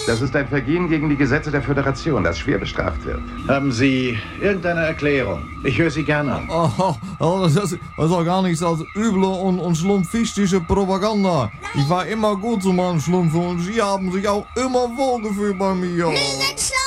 Das ist ein Vergehen gegen die Gesetze der Föderation, das schwer bestraft wird. Haben Sie irgendeine Erklärung? Ich höre Sie gerne an. Das ist doch gar nichts als üble und schlumpfistische Propaganda. Ich war immer gut zu meinen Schlumpfen und Sie haben sich auch immer wohlgefühlt bei mir. Mühlenschlag!